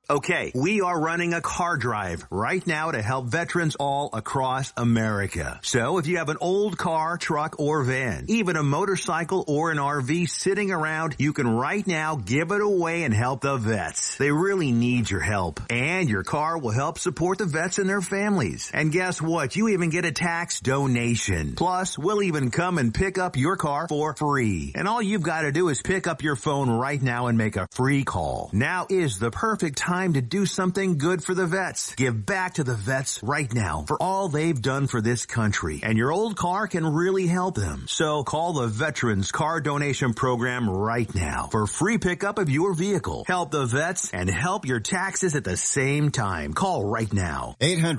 Okay, we are running a car drive right now to help veterans all across America. So if you have an old car, truck, or van, even a motorcycle or an RV sitting around, you can right now give it away and help the vets. They really need your help. And your car will help support the vets and their families. And guess what? You even get a tax donation. Plus, we'll even come and pick up your car for free. And all you've got to do is pick up your phone right now and make a free call. Now is the perfect time to do something good for the vets. Give back to the vets right now for all they've done for this country. And your old car can really help them. So call the Veterans Car Donation Program right now for free pickup of your vehicle. Help the vets and help your taxes at the same time. Call right now.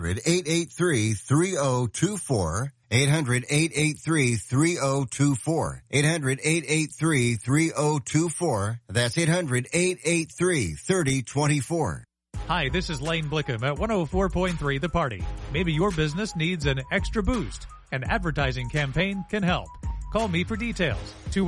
800-883-3024. 800-883-3024. 800-883-3024. That's 800-883-3024. Hi, this is Lane Blickham at 104.3 The Party. Maybe your business needs an extra boost. An advertising campaign can help. Call me for details.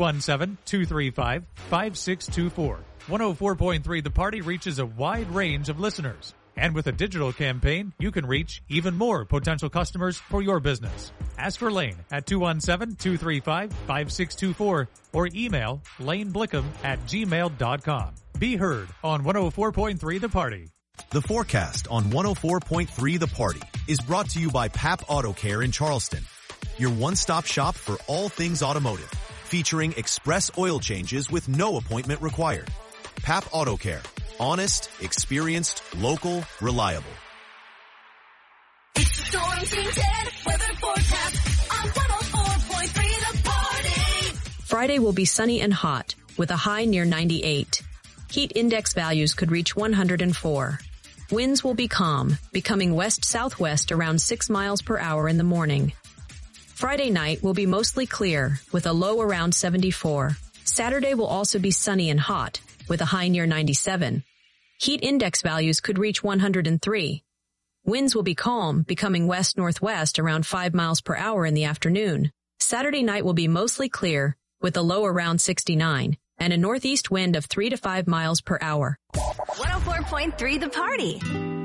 217-235-5624. 104.3 The Party reaches a wide range of listeners. And with a digital campaign, you can reach even more potential customers for your business. Ask for Lane at 217-235-5624 or email laneblickham@gmail.com. Be heard on 104.3 The Party. The forecast on 104.3 The Party is brought to you by Pap Auto Care in Charleston, your one-stop shop for all things automotive, featuring express oil changes with no appointment required. Pap Auto Care. Honest, experienced, local, reliable. It's the Storm Team 10 weather forecast on 104.3 The Party. Friday will be sunny and hot with a high near 98. Heat index values could reach 104. Winds will be calm, becoming west-southwest around 6 miles per hour in the morning. Friday night will be mostly clear with a low around 74. Saturday will also be sunny and hot with a high near 97. Heat index values could reach 103. Winds will be calm, becoming west-northwest around 5 miles per hour in the afternoon. Saturday night will be mostly clear with a low around 69 and a northeast wind of 3 to 5 miles per hour. 104.3 The Party.